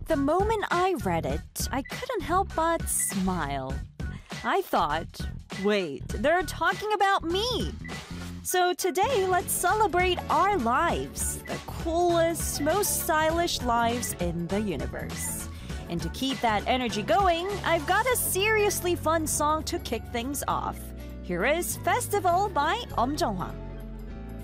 the moment I read it, I couldn't help but smile. I thought, wait, they're talking about me. So today, let's celebrate our lives, the coolest, most stylish lives in the universe. And to keep that energy going, I've got a seriously fun song to kick things off. Here is Festival by Jung-hwa.